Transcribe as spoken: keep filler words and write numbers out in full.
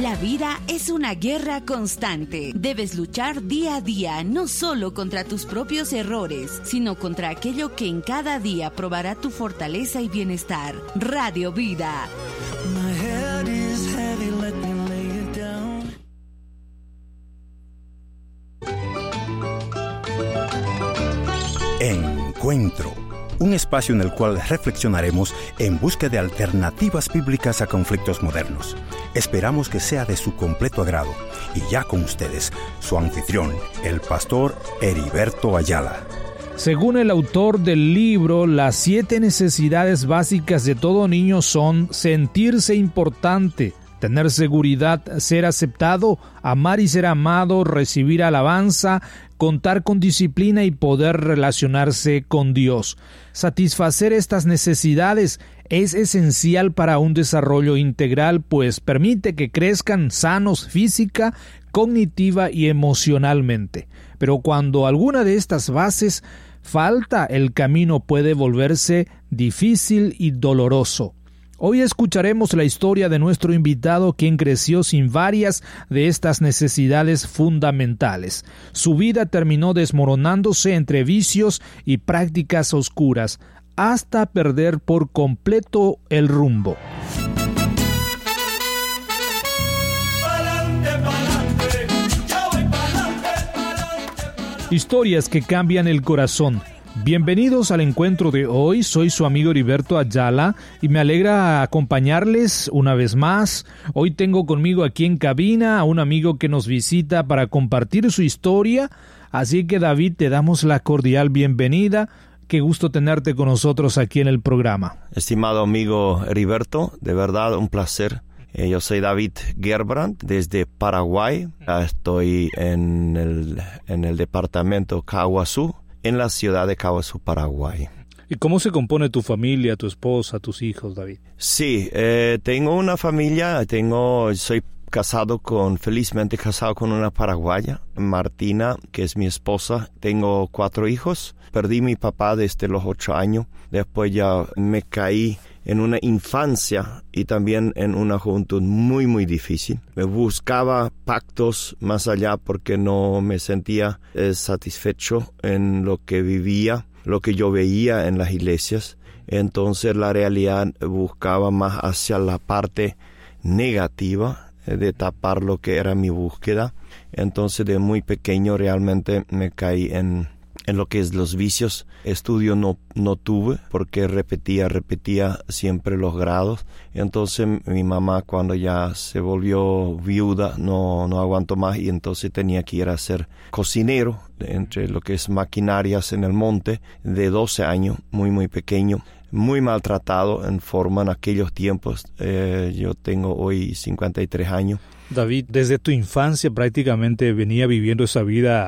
La vida es una guerra constante. Debes luchar día a día, no solo contra tus propios errores, sino contra aquello que en cada día probará tu fortaleza y bienestar. Radio Vida. My head is heavy, let me lay it down. Encuentro. Un espacio en el cual reflexionaremos en busca de alternativas bíblicas a conflictos modernos. Esperamos que sea de su completo agrado. Y ya con ustedes, su anfitrión, el pastor Heriberto Ayala. Según el autor del libro, las siete necesidades básicas de todo niño son sentirse importante, tener seguridad, ser aceptado, amar y ser amado, recibir alabanza, contar con disciplina y poder relacionarse con Dios. Satisfacer estas necesidades es esencial para un desarrollo integral, pues permite que crezcan sanos física, cognitiva y emocionalmente. Pero cuando alguna de estas bases falta, el camino puede volverse difícil y doloroso. Hoy escucharemos la historia de nuestro invitado, quien creció sin varias de estas necesidades fundamentales. Su vida terminó desmoronándose entre vicios y prácticas oscuras, hasta perder por completo el rumbo. Historias que cambian el corazón. Bienvenidos al encuentro de hoy, soy su amigo Heriberto Ayala y me alegra acompañarles una vez más. Hoy tengo conmigo aquí en cabina a un amigo que nos visita para compartir su historia, así que David, te damos la cordial bienvenida. Qué gusto tenerte con nosotros aquí en el programa. Estimado amigo Heriberto, de verdad un placer. Eh, yo soy David Gerbrand desde Paraguay, estoy en el, en el departamento Caaguazú, en la ciudad de Caaguazú, Paraguay. ¿Y cómo se compone tu familia, tu esposa, tus hijos, David? Sí, eh, tengo una familia, tengo, soy casado con, felizmente casado con una paraguaya, Martina, que es mi esposa. Tengo cuatro hijos. Perdí a mi papá desde los ocho años. Después ya me caí en una infancia y también en una juventud muy, muy difícil. Me buscaba pactos más allá porque no me sentía eh, satisfecho en lo que vivía, lo que yo veía en las iglesias. Entonces la realidad buscaba más hacia la parte negativa eh, de tapar lo que era mi búsqueda. Entonces de muy pequeño realmente me caí en... En lo que es los vicios, estudio no, no tuve porque repetía, repetía siempre los grados. Entonces mi mamá cuando ya se volvió viuda no, no aguantó más y entonces tenía que ir a ser cocinero entre lo que es maquinarias en el monte de doce años, muy muy pequeño. Muy maltratado en forma en aquellos tiempos. Eh, yo tengo hoy cincuenta y tres años. David, desde tu infancia prácticamente venía viviendo esa vida